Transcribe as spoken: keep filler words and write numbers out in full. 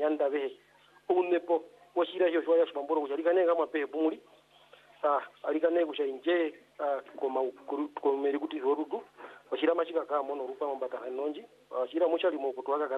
yanda be unepo washira hiyo shwaya shamboro kujalika kama pe bumuli ah alikane kushainje ah koma komeri kuti zorudu washira mashika kama mono rupa mbata hanonji washira mushali mo kutwaka